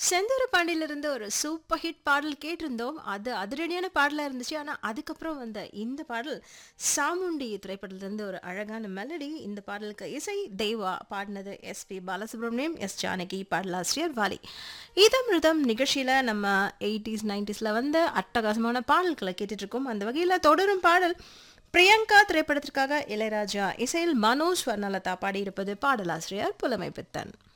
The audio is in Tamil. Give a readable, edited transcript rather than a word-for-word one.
செந்தூர பாண்டியிலிருந்து ஒரு சூப்பர் ஹிட் பாடல் கேட்டிருந்தோம். அது அதிரடியான பாடலா இருந்துச்சு. ஆனா, அதுக்கப்புறம் வந்த இந்த பாடல் சாமுண்டி திரைப்படத்திலிருந்து ஒரு அழகான மெலடி. இந்த பாடலுக்கு இசை தேவா, பாடினது எஸ்பி பாலசுப்ரமணியம், எஸ் ஜானகி, பாடலாசிரியர் வாலி. இதம் ரிதம் நிகழ்ச்சியில நம்ம 80s 90ஸ்ல வந்த அட்டகாசமான பாடல்களை கேட்டுட்டு இருக்கோம். அந்த வகையில தொடரும் பாடல் பிரியங்கா திரைப்படத்திற்காக இளையராஜா இசையில் மனோஜ் வர்ணலதா பாடியிருப்பது பாடலாசிரியர் புலமை பித்தன்.